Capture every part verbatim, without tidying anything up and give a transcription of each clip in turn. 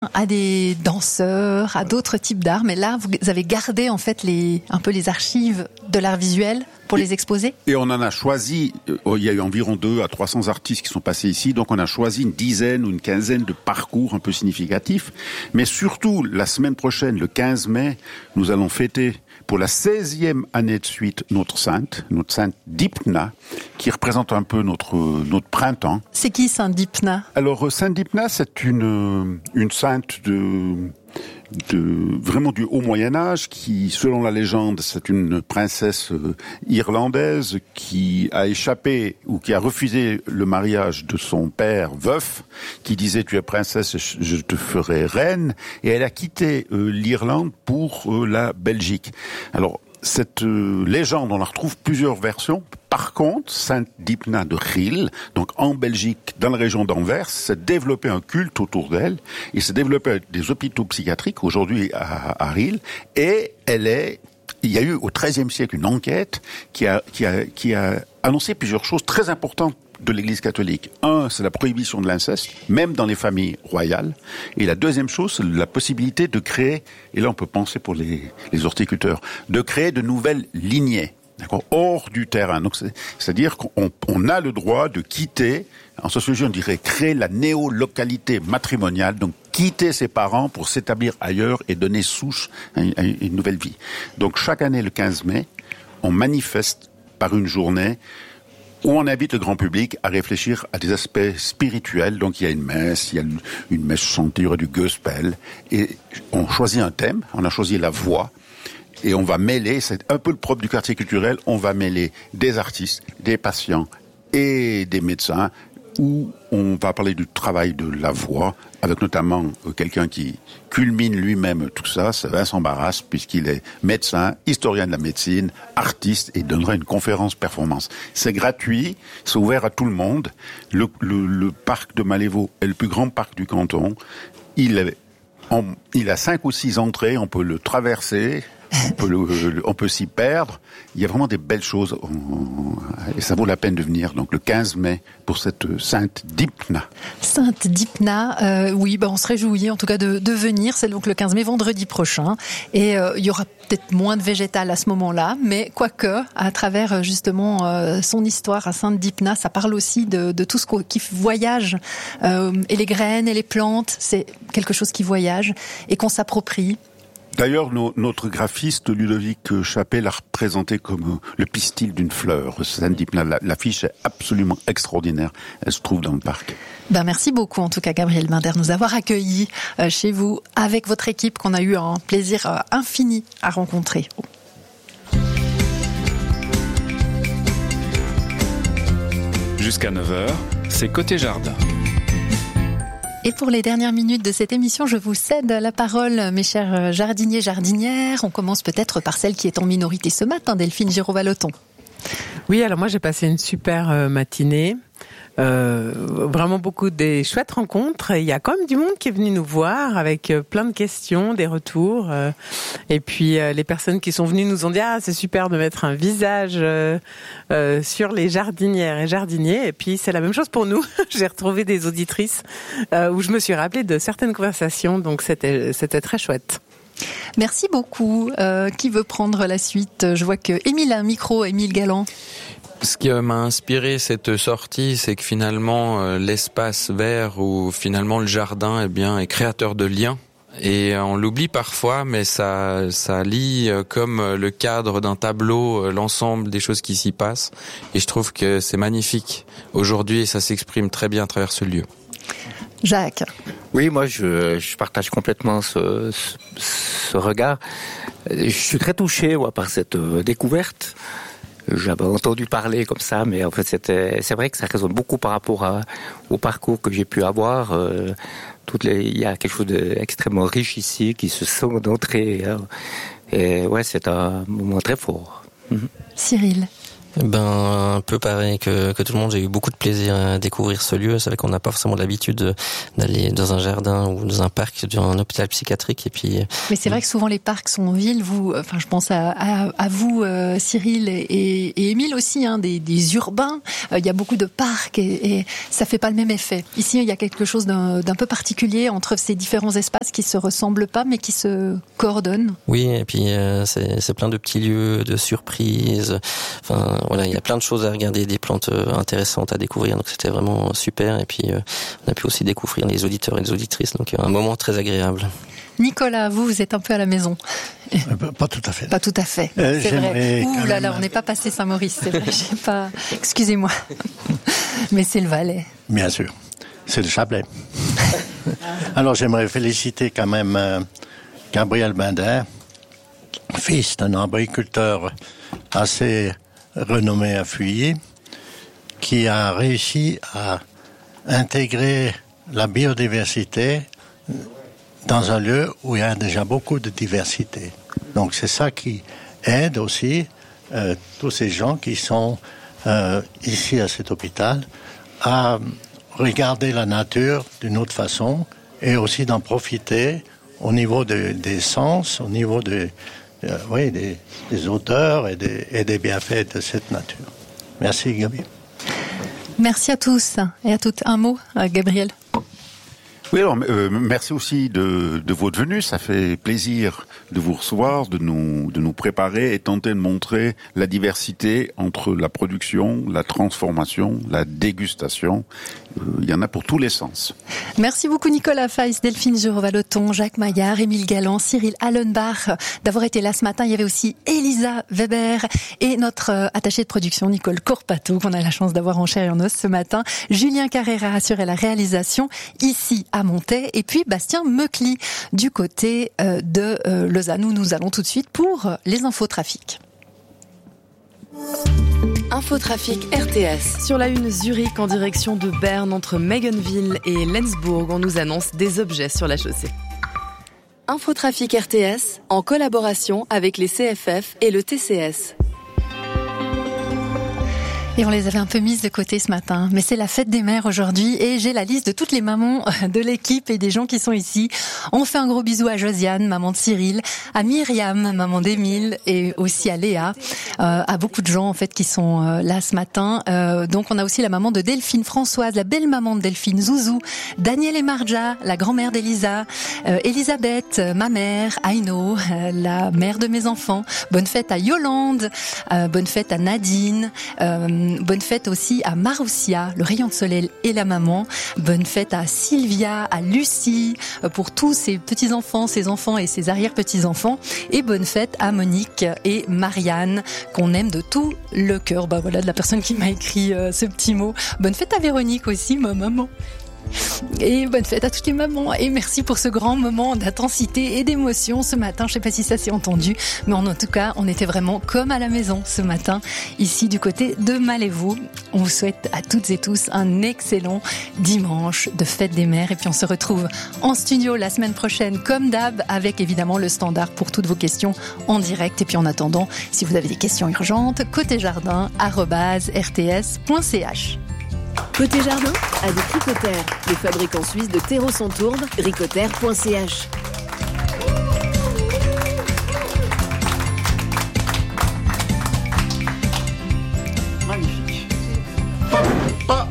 à des danseurs, à d'autres types d'arts. Mais là, vous avez gardé en fait les, un peu les archives de l'art visuel pour les exposer. Et on en a choisi, il y a eu environ deux à trois cents artistes qui sont passés ici, donc on a choisi une dizaine ou une quinzaine de parcours un peu significatifs. Mais surtout, la semaine prochaine, le quinze mai, nous allons fêter pour la seizième année de suite notre sainte, notre sainte Dipna, qui représente un peu notre notre printemps. C'est qui Sainte Dipna ? Alors Sainte Dipna, c'est une une sainte de de vraiment du haut Moyen-Âge qui, selon la légende, c'est une princesse euh, irlandaise qui a échappé ou qui a refusé le mariage de son père veuf, qui disait tu es princesse, je te ferai reine, et elle a quitté euh, l'Irlande pour euh, la Belgique. Alors cette euh, légende, on la retrouve plusieurs versions. Par contre, Sainte Dipna de Ril, donc en Belgique, dans la région d'Anvers, s'est développé un culte autour d'elle. Il s'est développé des hôpitaux psychiatriques, aujourd'hui à, à Ril, et elle est... Il y a eu au treizième siècle une enquête qui a, qui a, qui a annoncé plusieurs choses très importantes de l'Église catholique. Un, c'est la prohibition de l'inceste, même dans les familles royales. Et la deuxième chose, c'est la possibilité de créer, et là on peut penser pour les, les horticulteurs, de créer de nouvelles lignées, d'accord, hors du terrain. Donc c'est, c'est-à-dire qu'on on a le droit de quitter, en sociologie on dirait créer la néolocalité matrimoniale, donc quitter ses parents pour s'établir ailleurs et donner souche à une, à une nouvelle vie. Donc chaque année, le quinze mai, on manifeste par une journée où on invite le grand public à réfléchir à des aspects spirituels. Donc il y a une messe, il y a une messe chantée, il y aura du gospel, et on choisit un thème, on a choisi la voix, et on va mêler, c'est un peu le propre du quartier culturel, on va mêler des artistes, des patients et des médecins, où on va parler du travail de la voix, avec notamment quelqu'un qui culmine lui-même tout ça, c'est Vincent Barras, puisqu'il est médecin, historien de la médecine, artiste, et donnera une conférence performance. C'est gratuit, c'est ouvert à tout le monde. Le, le, le parc de Malévo est le plus grand parc du canton. Il, est, on, il a cinq ou six entrées, on peut le traverser. On peut, le, on peut s'y perdre. Il y a vraiment des belles choses et ça vaut la peine de venir. Donc le quinze mai pour cette Sainte Dipna. Sainte Dipna, euh, oui, bah on se réjouit en tout cas de, de venir. C'est donc le quinze mai, vendredi prochain. Et euh, il y aura peut-être moins de végétal à ce moment-là, mais quoique, à travers justement euh, son histoire à Sainte Dipna, ça parle aussi de, de tout ce qui voyage. Euh, et les graines et les plantes, c'est quelque chose qui voyage et qu'on s'approprie. D'ailleurs, no, notre graphiste Ludovic Chappé l'a représenté comme le pistil d'une fleur. Sainte Dipna, l'affiche est absolument extraordinaire. Elle se trouve dans le parc. Ben merci beaucoup, en tout cas, Gabriel Binder, nous avoir accueillis euh, chez vous avec votre équipe qu'on a eu un plaisir euh, infini à rencontrer. Jusqu'à neuf heures, c'est Côté Jardin. Et pour les dernières minutes de cette émission, je vous cède la parole, mes chers jardiniers, jardinières. On commence peut-être par celle qui est en minorité ce matin, Delphine Giraud-Vallotton. Oui, alors moi j'ai passé une super matinée. Euh, vraiment beaucoup des chouettes rencontres. Il y a quand même du monde qui est venu nous voir avec plein de questions, des retours. Euh, et puis euh, les personnes qui sont venues nous ont dit ah c'est super de mettre un visage euh, euh, sur les jardinières et jardiniers. Et puis c'est la même chose pour nous. J'ai retrouvé des auditrices euh, où je me suis rappelé de certaines conversations. Donc c'était c'était très chouette. Merci beaucoup. Euh, qui veut prendre la suite ? Je vois que Émile a un micro. Émile Galland. Ce qui m'a inspiré cette sortie, c'est que finalement euh, l'espace vert ou finalement le jardin, eh bien, est créateur de liens. Et on l'oublie parfois, mais ça, ça lie euh, comme le cadre d'un tableau euh, l'ensemble des choses qui s'y passent. Et je trouve que c'est magnifique aujourd'hui et ça s'exprime très bien à travers ce lieu. Jacques. Oui, moi je, je partage complètement ce, ce, ce regard. Je suis très touché ouais, par cette euh, découverte. J'avais entendu parler comme ça, mais en fait, c'était, c'est vrai que ça résonne beaucoup par rapport à, au parcours que j'ai pu avoir. Euh, toutes les, il y a quelque chose d'extrêmement riche ici qui se sent d'entrée. Hein, et ouais, c'est un moment très fort. Mm-hmm. Cyril. Ben, un peu pareil que, que tout le monde, j'ai eu beaucoup de plaisir à découvrir ce lieu. C'est vrai qu'on n'a pas forcément l'habitude d'aller dans un jardin ou dans un parc, dans un hôpital psychiatrique. Et puis. Mais c'est vrai que souvent les parcs sont en ville. Vous, enfin, je pense à, à, à vous, euh, Cyril et, et Émile aussi, hein, des, des urbains. Euh, il y a beaucoup de parcs et, et ça fait pas le même effet. Ici, il y a quelque chose d'un, d'un peu particulier entre ces différents espaces qui se ressemblent pas, mais qui se coordonnent. Oui, et puis euh, c'est, c'est plein de petits lieux, de surprises. Enfin. Voilà, il y a plein de choses à regarder, des plantes intéressantes à découvrir, donc c'était vraiment super. Et puis euh, on a pu aussi découvrir les auditeurs et les auditrices, donc un moment très agréable. Nicolas, vous, vous êtes un peu à la maison. Pas tout à fait. Pas tout à fait. Euh, c'est vrai. Ouh là là, on n'est pas passé Saint-Maurice, c'est vrai. J'ai pas. Excusez-moi, mais c'est le Valais. Bien sûr, c'est le Chablais. Alors j'aimerais féliciter quand même euh, Gabriel Binder, fils d'un arboriculteur assez renommé à Fuyy, qui a réussi à intégrer la biodiversité dans un lieu où il y a déjà beaucoup de diversité. Donc c'est ça qui aide aussi euh, tous ces gens qui sont euh, ici à cet hôpital à regarder la nature d'une autre façon et aussi d'en profiter au niveau de, des sens, au niveau de Euh, oui, des, des odeurs et des, et des bienfaits de cette nature. Merci, Gabi. Merci à tous et à toutes. Un mot, Gabriel. Oui, alors euh, merci aussi de, de votre venue. Ça fait plaisir de vous recevoir, de nous, de nous préparer et tenter de montrer la diversité entre la production, la transformation, la dégustation. Il euh, y en a pour tous les sens. Merci beaucoup Nicolas Feiss, Delphine Giraud-Vallotton, Jacques Maillard, Émile Galland, Cyril Allenbach d'avoir été là ce matin. Il y avait aussi Elisa Weber et notre euh, attachée de production Nicole Corpato qu'on a la chance d'avoir en chair et en os ce matin. Julien Carrera assurait la réalisation ici à Montaix et puis Bastien Meucli du côté euh, de euh, Lausanne où nous allons tout de suite pour les infotrafics. Infotrafic R T S. Sur la une Zurich en direction de Berne entre Megenville et Lenzburg, on nous annonce des objets sur la chaussée. Infotrafic R T S en collaboration avec les C F F et le T C S. Et on les avait un peu mises de côté ce matin. Mais c'est la fête des mères aujourd'hui et j'ai la liste de toutes les mamans de l'équipe et des gens qui sont ici. On fait un gros bisou à Josiane, maman de Cyril, à Myriam, maman d'Émile et aussi à Léa, euh, à beaucoup de gens en fait qui sont euh, là ce matin. Euh, donc on a aussi la maman de Delphine, Françoise, la belle maman de Delphine, Zouzou, Daniel et Marja, la grand-mère d'Elisa, euh, Elisabeth, ma mère, Aino, euh, la mère de mes enfants. Bonne fête à Yolande, euh, bonne fête à Nadine, euh, bonne fête aussi à Maroussia, le rayon de soleil et la maman. Bonne fête à Sylvia, à Lucie, pour tous ces petits-enfants, ces enfants et ces arrière-petits-enfants. Et bonne fête à Monique et Marianne, qu'on aime de tout le cœur. Bah voilà, de la personne qui m'a écrit euh, ce petit mot. Bonne fête à Véronique aussi, ma maman. Et bonne fête à toutes les mamans et merci pour ce grand moment d'intensité et d'émotion ce matin. Je sais pas si ça s'est entendu, mais en tout cas, on était vraiment comme à la maison ce matin, ici du côté de Malévaux. On vous souhaite à toutes et tous un excellent dimanche de fête des mères et puis on se retrouve en studio la semaine prochaine comme d'hab avec évidemment le standard pour toutes vos questions en direct. Et puis en attendant, si vous avez des questions urgentes, côté jardin arobase r t s point c h. Côté jardin, avec Ricoter, le fabricant suisse de terreau sans tourbe, ricoter point c h. Magnifique. Pas.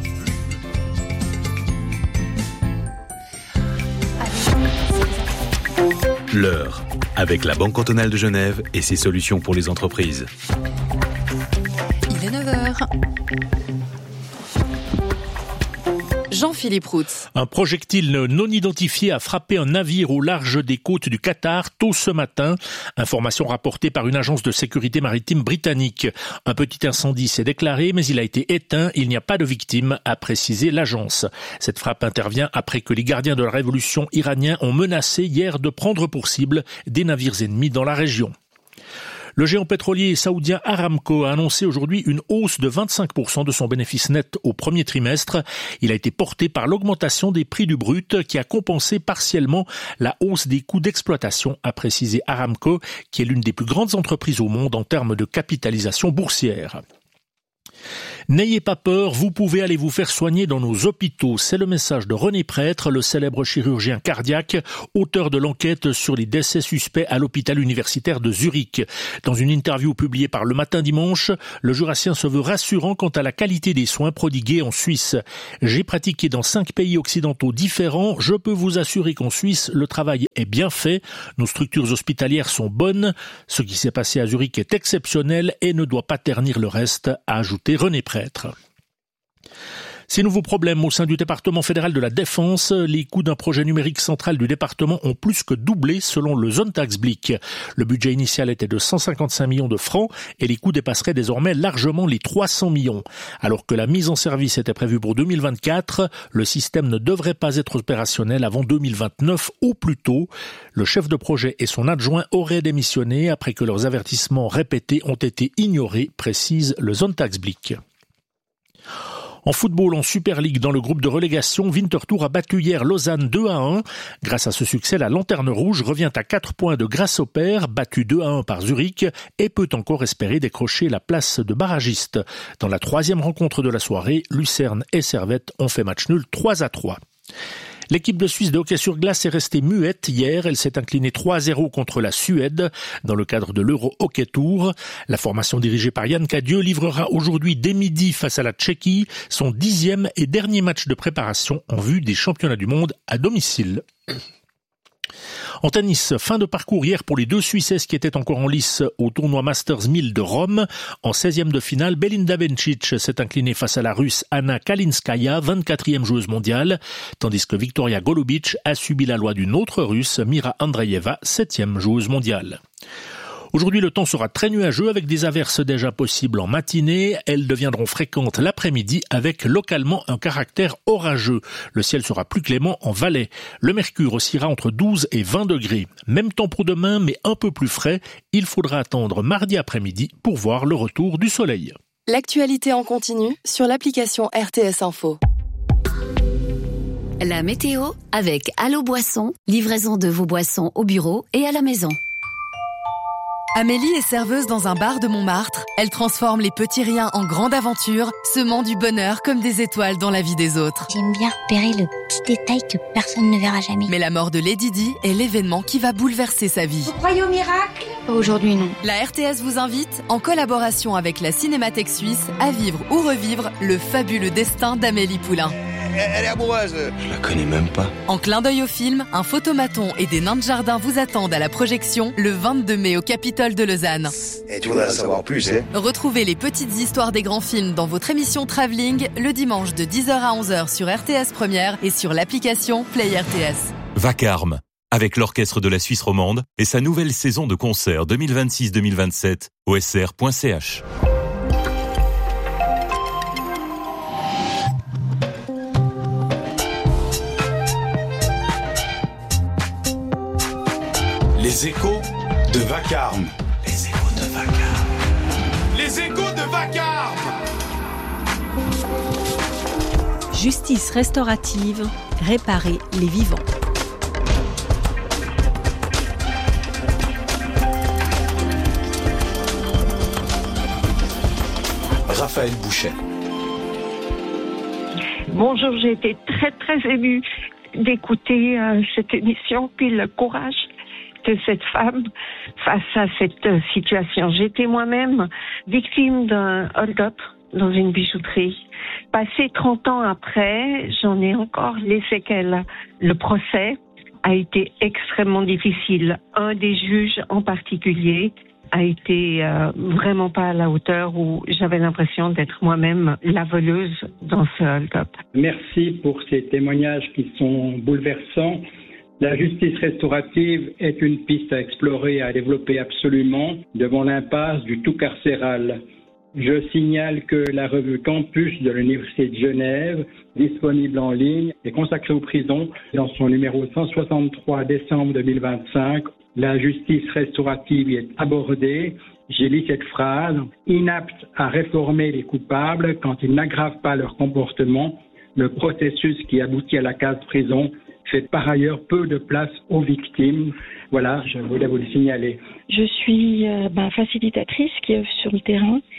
L'heure, avec la Banque cantonale de Genève et ses solutions pour les entreprises. Il est neuf heures. Jean-Philippe Routz. Un projectile non identifié a frappé un navire au large des côtes du Qatar tôt ce matin. Information rapportée par une agence de sécurité maritime britannique. Un petit incendie s'est déclaré, mais il a été éteint. Il n'y a pas de victimes, a précisé l'agence. Cette frappe intervient après que les gardiens de la révolution iraniens ont menacé hier de prendre pour cible des navires ennemis dans la région. Le géant pétrolier saoudien Aramco a annoncé aujourd'hui une hausse de vingt-cinq pour cent de son bénéfice net au premier trimestre. Il a été porté par l'augmentation des prix du brut qui a compensé partiellement la hausse des coûts d'exploitation, a précisé Aramco, qui est l'une des plus grandes entreprises au monde en termes de capitalisation boursière. N'ayez pas peur, vous pouvez aller vous faire soigner dans nos hôpitaux. C'est le message de René Prêtre, le célèbre chirurgien cardiaque, auteur de l'enquête sur les décès suspects à l'hôpital universitaire de Zurich. Dans une interview publiée par Le Matin dimanche, le Jurassien se veut rassurant quant à la qualité des soins prodigués en Suisse. J'ai pratiqué dans cinq pays occidentaux différents. Je peux vous assurer qu'en Suisse, le travail est bien fait. Nos structures hospitalières sont bonnes. Ce qui s'est passé à Zurich est exceptionnel et ne doit pas ternir le reste, a ajouté René Prêtre. Ces nouveaux problèmes au sein du département fédéral de la Défense, les coûts d'un projet numérique central du département ont plus que doublé selon le Sonntagsblick. Le budget initial était de cent cinquante-cinq millions de francs et les coûts dépasseraient désormais largement les trois cents millions. Alors que la mise en service était prévue pour deux mille vingt-quatre, le système ne devrait pas être opérationnel avant deux mille vingt-neuf au plus tôt. Le chef de projet et son adjoint auraient démissionné après que leurs avertissements répétés ont été ignorés, précise le Sonntagsblick. En football, en Super League, dans le groupe de relégation, Winterthur a battu hier Lausanne deux à un. Grâce à ce succès, la Lanterne Rouge revient à quatre points de Grâce au Père, battu deux à un par Zurich, et peut encore espérer décrocher la place de barragiste. Dans la troisième rencontre de la soirée, Lucerne et Servette ont fait match nul trois à trois. L'équipe de Suisse de hockey sur glace est restée muette hier. Elle s'est inclinée trois à zéro contre la Suède dans le cadre de l'Euro Hockey Tour. La formation dirigée par Yann Cadieux livrera aujourd'hui dès midi face à la Tchéquie son dixième et dernier match de préparation en vue des championnats du monde à domicile. En tennis, fin de parcours hier pour les deux Suissesses qui étaient encore en lice au tournoi Masters mille de Rome. En seizième de finale, Belinda Bencic s'est inclinée face à la Russe Anna Kalinskaya, vingt-quatrième joueuse mondiale, tandis que Victoria Golubic a subi la loi d'une autre Russe, Mira Andreeva, septième joueuse mondiale. Aujourd'hui, le temps sera très nuageux avec des averses déjà possibles en matinée. Elles deviendront fréquentes l'après-midi avec localement un caractère orageux. Le ciel sera plus clément en Valais. Le mercure oscillera entre douze et vingt degrés. Même temps pour demain, mais un peu plus frais. Il faudra attendre mardi après-midi pour voir le retour du soleil. L'actualité en continu sur l'application R T S Info. La météo avec Allo Boisson, livraison de vos boissons au bureau et à la maison. Amélie est serveuse dans un bar de Montmartre. Elle transforme les petits riens en grandes aventures, semant du bonheur comme des étoiles dans la vie des autres. J'aime bien repérer le petit détail que personne ne verra jamais. Mais la mort de Lady Di est l'événement qui va bouleverser sa vie. Vous croyez au miracle ? Aujourd'hui, non. La R T S vous invite, en collaboration avec la Cinémathèque suisse, à vivre ou revivre le fabuleux destin d'Amélie Poulain. Elle est amoureuse. Je la connais même pas. En clin d'œil au film, un photomaton et des nains de jardin vous attendent à la projection le vingt-deux mai au Capitole de Lausanne. Et tu voudrais en savoir plus, hein ? Retrouvez les petites histoires des grands films dans votre émission Travelling le dimanche de dix heures à onze heures sur R T S Première et sur l'application Play R T S. Vacarme, avec l'Orchestre de la Suisse romande et sa nouvelle saison de concerts deux mille vingt-six deux mille vingt-sept, O S R point C H. Les échos de Vacarme. Les échos de Vacarme. Les échos de Vacarme. Justice restaurative, réparer les vivants. Raphaël Bouchet. Bonjour, j'ai été très très émue d'écouter euh, cette émission, puis le courage de cette femme face à cette euh, situation. J'étais moi-même victime d'un hold-up dans une bijouterie. Passé trente ans après, j'en ai encore les séquelles. Le procès a été extrêmement difficile. Un des juges en particulier a été euh, vraiment pas à la hauteur, où j'avais l'impression d'être moi-même la voleuse dans ce hold-up. Merci pour ces témoignages qui sont bouleversants. La justice restaurative est une piste à explorer et à développer absolument devant l'impasse du tout carcéral. Je signale que la revue Campus de l'Université de Genève, disponible en ligne, est consacrée aux prisons. Dans son numéro cent soixante-trois décembre deux mille vingt-cinq, la justice restaurative y est abordée. J'ai lu cette phrase: « Inapte à réformer les coupables quand ils n'aggravent pas leur comportement, le processus qui aboutit à la case prison fait par ailleurs peu de place aux victimes. » Voilà, je voulais vous le signaler. Je suis euh, ben, facilitatrice qui est sur le terrain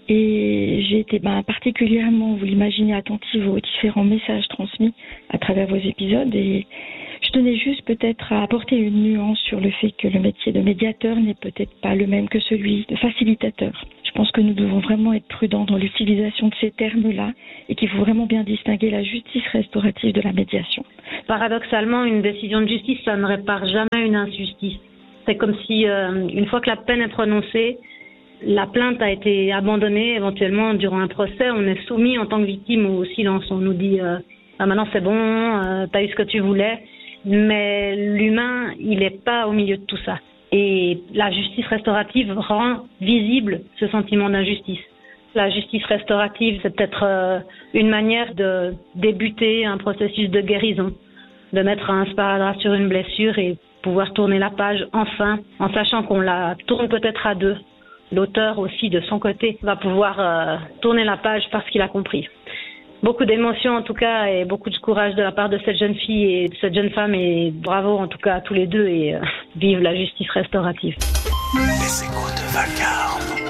Et j'ai été ben, particulièrement, vous l'imaginez, attentive aux différents messages transmis à travers vos épisodes. Et je tenais juste peut-être à apporter une nuance sur le fait que le métier de médiateur n'est peut-être pas le même que celui de facilitateur. Je pense que nous devons vraiment être prudents dans l'utilisation de ces termes-là et qu'il faut vraiment bien distinguer la justice restaurative de la médiation. Paradoxalement, une décision de justice, ça ne répare jamais une injustice. C'est comme si, euh, une fois que la peine est prononcée, la plainte a été abandonnée. Éventuellement, durant un procès, on est soumis en tant que victime au silence. On nous dit euh, ah, maintenant c'est bon, euh, t'as eu ce que tu voulais. Mais l'humain, il n'est pas au milieu de tout ça. Et la justice restaurative rend visible ce sentiment d'injustice. La justice restaurative, c'est peut-être euh, une manière de débuter un processus de guérison, de mettre un sparadrap sur une blessure et pouvoir tourner la page enfin, en sachant qu'on la tourne peut-être à deux. L'auteur aussi, de son côté, va pouvoir euh, tourner la page parce qu'il a compris. Beaucoup d'émotions en tout cas et beaucoup de courage de la part de cette jeune fille et de cette jeune femme et bravo en tout cas à tous les deux et euh, vive la justice restaurative. Les échos de Vacarme.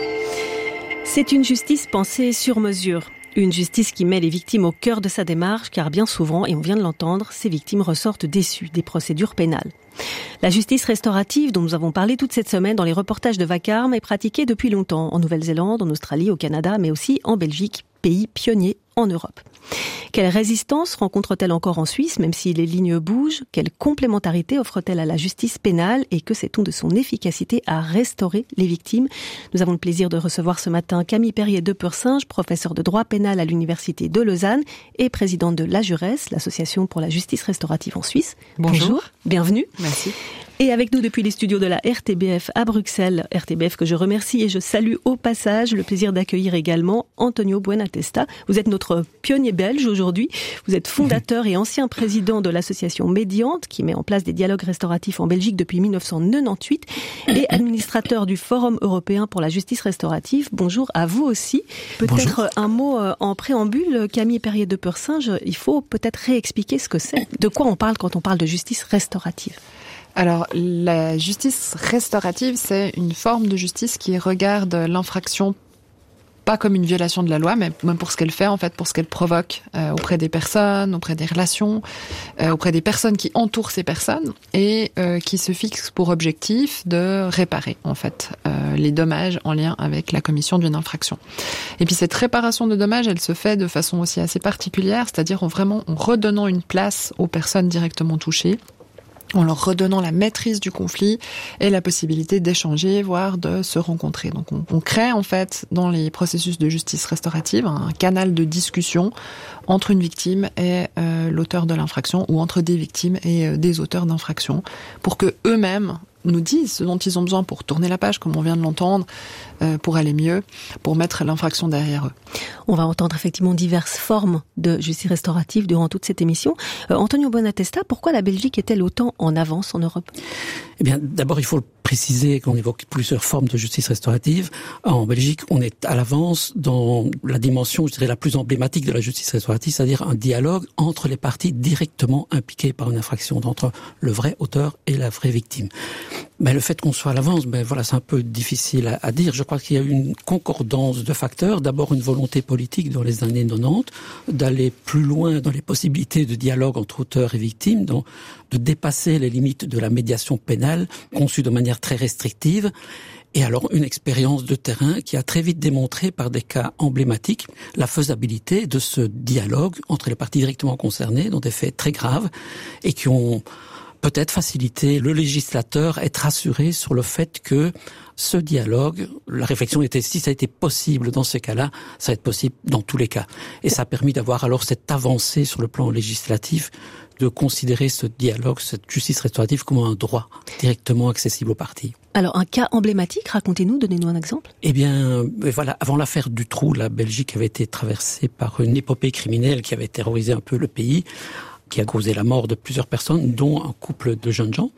C'est une justice pensée sur mesure. Une justice qui met les victimes au cœur de sa démarche, car bien souvent, et on vient de l'entendre, ces victimes ressortent déçues des procédures pénales. La justice restaurative, dont nous avons parlé toute cette semaine dans les reportages de Vacarme, est pratiquée depuis longtemps en Nouvelle-Zélande, en Australie, au Canada, mais aussi en Belgique, pays pionnier en Europe. Quelle résistance rencontre-t-elle encore en Suisse, même si les lignes bougent? Quelle complémentarité offre-t-elle à la justice pénale? Et que sait-on de son efficacité à restaurer les victimes? Nous avons le plaisir de recevoir ce matin Camille Perrier-Depeursinge, professeure de droit pénal à l'Université de Lausanne et présidente de l'Ajures, l'association pour la justice restaurative en Suisse. Bonjour. Bonjour, bienvenue. Merci. Et avec nous depuis les studios de la R T B F à Bruxelles, R T B F que je remercie et je salue au passage, le plaisir d'accueillir également Antonio Buenatesta. Vous êtes notre pionnier belge aujourd'hui. Vous êtes fondateur et ancien président de l'association Médiante qui met en place des dialogues restauratifs en Belgique depuis mille neuf cent quatre-vingt-dix-huit et administrateur du Forum européen pour la justice restaurative. Bonjour à vous aussi. Peut-être Bonjour. Un mot en préambule, Camille Perrier-Depeursinge, il faut peut-être réexpliquer ce que c'est. De quoi on parle quand on parle de justice restaurative? Alors, la justice restaurative, c'est une forme de justice qui regarde l'infraction pas comme une violation de la loi, mais même pour ce qu'elle fait, en fait, pour ce qu'elle provoque euh, auprès des personnes, auprès des relations, euh, auprès des personnes qui entourent ces personnes, et euh, qui se fixe pour objectif de réparer, en fait, euh, les dommages en lien avec la commission d'une infraction. Et puis cette réparation de dommages, elle se fait de façon aussi assez particulière, c'est-à-dire en vraiment en redonnant une place aux personnes directement touchées, en leur redonnant la maîtrise du conflit et la possibilité d'échanger, voire de se rencontrer. Donc on, on crée en fait dans les processus de justice restaurative un canal de discussion entre une victime et euh, l'auteur de l'infraction ou entre des victimes et euh, des auteurs d'infraction pour que eux-mêmes nous disent ce dont ils ont besoin pour tourner la page, comme on vient de l'entendre, euh, pour aller mieux, pour mettre l'infraction derrière eux. On va entendre effectivement diverses formes de justice restaurative durant toute cette émission. Euh, Antonio Buenatesta, pourquoi la Belgique est-elle autant en avance en Europe? Eh bien, d'abord, il faut préciser qu'on évoque plusieurs formes de justice restaurative. En Belgique, on est à l'avance dans la dimension, je dirais, la plus emblématique de la justice restaurative, c'est-à-dire un dialogue entre les parties directement impliquées par une infraction, entre le vrai auteur et la vraie victime. Mais le fait qu'on soit à l'avance, ben voilà, c'est un peu difficile à, à dire. Je crois qu'il y a eu une concordance de facteurs. D'abord, une volonté politique dans les années quatre-vingt-dix d'aller plus loin dans les possibilités de dialogue entre auteurs et victimes, dans, de dépasser les limites de la médiation pénale, conçue de manière très restrictive. Et alors, une expérience de terrain qui a très vite démontré par des cas emblématiques la faisabilité de ce dialogue entre les parties directement concernées, dans des faits très graves, et qui ont peut-être faciliter le législateur, être rassuré sur le fait que ce dialogue, la réflexion était, si ça a été possible dans ces cas-là, ça va être possible dans tous les cas. Et ça a permis d'avoir alors cette avancée sur le plan législatif, de considérer ce dialogue, cette justice restaurative comme un droit directement accessible aux parties. Alors, un cas emblématique, racontez-nous, donnez-nous un exemple. Eh bien, voilà, avant l'affaire Dutroux, la Belgique avait été traversée par une épopée criminelle qui avait terrorisé un peu le pays, qui a causé la mort de plusieurs personnes, dont un couple de jeunes gens.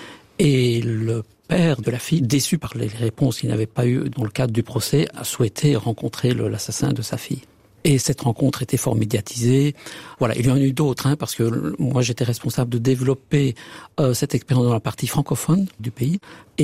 Et le père de la fille, déçu par les réponses qu'il n'avait pas eues dans le cadre du procès, a souhaité rencontrer le, l'assassin de sa fille. Et cette rencontre était fort médiatisée. Voilà, il y en a eu d'autres, hein, parce que moi j'étais responsable de développer euh, cette expérience dans la partie francophone du pays,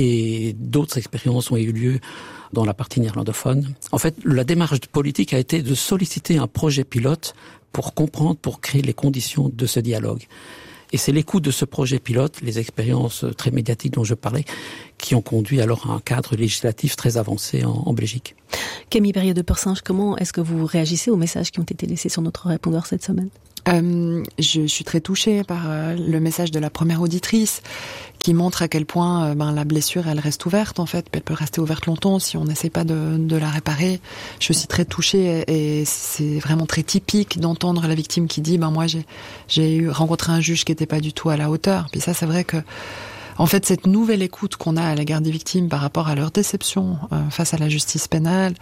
et d'autres expériences ont eu lieu dans la partie néerlandophone. En fait, la démarche politique a été de solliciter un projet pilote pour comprendre, pour créer les conditions de ce dialogue. Et c'est l'écoute de ce projet pilote, les expériences très médiatiques dont je parlais, qui ont conduit alors à un cadre législatif très avancé en, en Belgique. Camille Perrier de Pursinge, comment est-ce que vous réagissez aux messages qui ont été laissés sur notre répondeur cette semaine ? Euh, je suis très touchée par euh, le message de la première auditrice qui montre à quel point euh, ben, la blessure elle reste ouverte en fait, elle peut rester ouverte longtemps si on n'essaie pas de, de la réparer. Je suis très touchée et c'est vraiment très typique d'entendre la victime qui dit ben moi j'ai j'ai eu rencontré un juge qui n'était pas du tout à la hauteur. Puis ça c'est vrai que en fait, cette nouvelle écoute qu'on a à l'égard des victimes par rapport à leur déception euh, face à la justice pénale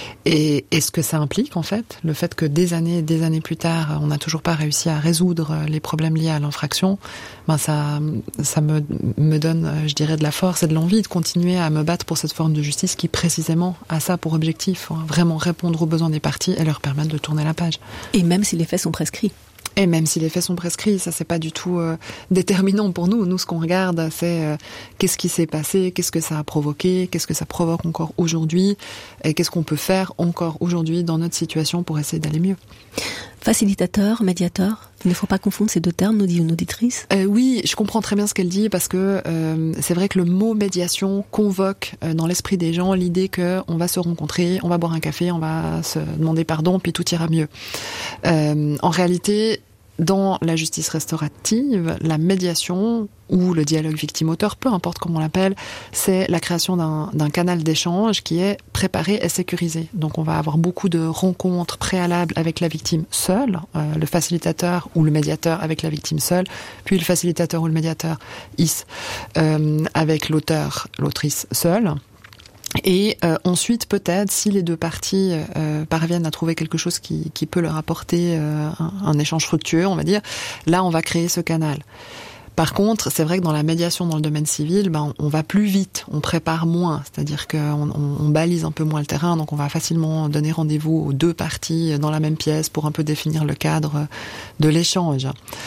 et, et ce que ça implique, en fait, le fait que des années et des années plus tard, on n'a toujours pas réussi à résoudre les problèmes liés à l'infraction, ben ça, ça me, me donne, je dirais, de la force et de l'envie de continuer à me battre pour cette forme de justice qui, précisément, a ça pour objectif, hein, vraiment répondre aux besoins des parties et leur permettre de tourner la page. Et même si les faits sont prescrits. Et même si les faits sont prescrits, ça c'est pas du tout euh, déterminant pour nous. Nous, ce qu'on regarde, c'est euh, qu'est-ce qui s'est passé, qu'est-ce que ça a provoqué, qu'est-ce que ça provoque encore aujourd'hui, et qu'est-ce qu'on peut faire encore aujourd'hui dans notre situation pour essayer d'aller mieux. Facilitateur, médiateur, il ne faut pas confondre ces deux termes, nous dit une auditrice. Euh, oui, je comprends très bien ce qu'elle dit parce que euh, c'est vrai que le mot médiation convoque euh, dans l'esprit des gens l'idée que on va se rencontrer, on va boire un café, on va se demander pardon, puis tout ira mieux. Euh, en réalité, dans la justice restaurative, la médiation ou le dialogue victime-auteur, peu importe comment on l'appelle, c'est la création d'un, d'un canal d'échange qui est préparé et sécurisé. Donc on va avoir beaucoup de rencontres préalables avec la victime seule, euh, le facilitateur ou le médiateur avec la victime seule, puis le facilitateur ou le médiateur is euh, avec l'auteur, l'autrice seule. Et euh, ensuite, peut-être, si les deux parties euh, parviennent à trouver quelque chose qui, qui peut leur apporter euh, un, un échange fructueux, on va dire, là, on va créer ce canal. Par contre, c'est vrai que dans la médiation dans le domaine civil, ben, on va plus vite, on prépare moins, c'est-à-dire qu'on on, on balise un peu moins le terrain, donc on va facilement donner rendez-vous aux deux parties dans la même pièce pour un peu définir le cadre de l'échange.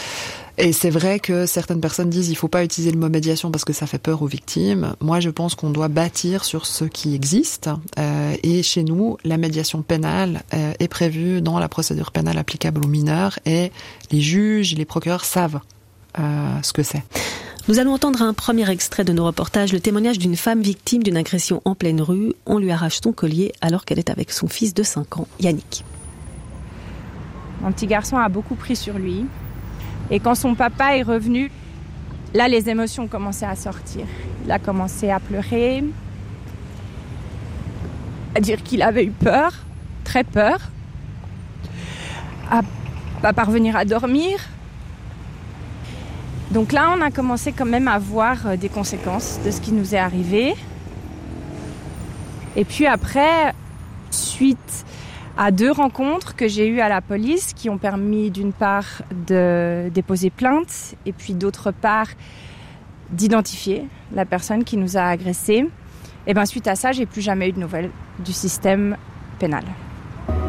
Et c'est vrai que certaines personnes disent il faut pas utiliser le mot médiation parce que ça fait peur aux victimes. Moi, je pense qu'on doit bâtir sur ce qui existe. Euh, et chez nous, la médiation pénale euh, est prévue dans la procédure pénale applicable aux mineurs et les juges, les procureurs savent euh, ce que c'est. Nous allons entendre un premier extrait de nos reportages, le témoignage d'une femme victime d'une agression en pleine rue. On lui arrache son collier alors qu'elle est avec son fils de cinq ans, Yannick. Mon petit garçon a beaucoup pris sur lui. Et quand son papa est revenu, là, les émotions ont commencé à sortir. Il a commencé à pleurer, à dire qu'il avait eu peur, très peur, à pas parvenir à dormir. Donc là, on a commencé quand même à voir des conséquences de ce qui nous est arrivé. Et puis après, suite à deux rencontres que j'ai eues à la police qui ont permis d'une part de déposer plainte et puis d'autre part d'identifier la personne qui nous a agressés. Et bien suite à ça, j'ai plus jamais eu de nouvelles du système pénal.